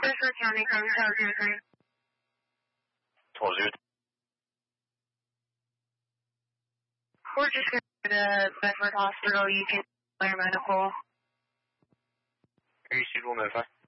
Bedford County, County Tower 03. 12-0. We're just going to Bedford Hospital. You can clear medical. Received, we'll notify.